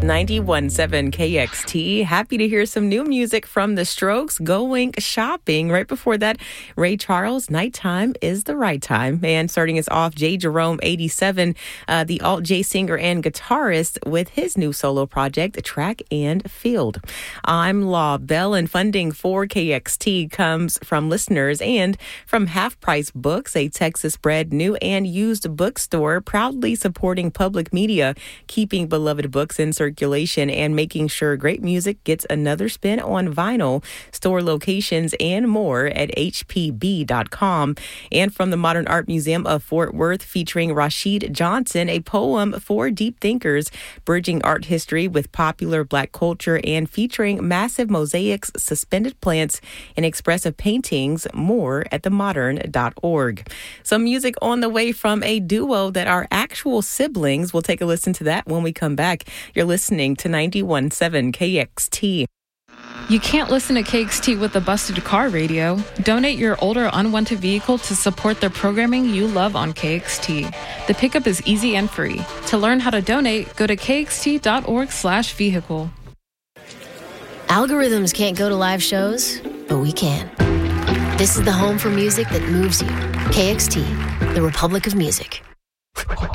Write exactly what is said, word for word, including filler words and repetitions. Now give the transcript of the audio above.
ninety-one point seven K X T. Happy to hear some new music from The Strokes, Going Shopping. Right before that, Ray Charles, Nighttime is the Right Time. And starting us off, Jay Jerome, eighty-seven, uh, the alt-J singer and guitarist with his new solo project, Track and Field. I'm Law Bell, and funding for K X T comes from listeners and from Half Price Books, a Texas-bred new and used bookstore proudly supporting public media, keeping beloved books in circulation and making sure great music gets another spin on vinyl. Store locations and more at H P B dot com. And from the Modern Art Museum of Fort Worth, featuring Rashid Johnson, a poem for deep thinkers, bridging art history with popular Black culture and featuring massive mosaics, suspended plants, and expressive paintings. More at the modern dot org. Some music on the way from a duo that are actual siblings. We'll take a listen to that when we come back. You're listening to ninety-one point seven K X T. You can't listen to K X T with a busted car radio. Donate your older unwanted vehicle to support the programming you love on K X T. The pickup is easy and free. To learn how to donate, go to K X T dot org slash vehicle. Algorithms can't go to live shows, but we can. This is the home for music that moves you. K X T, the Republic of Music.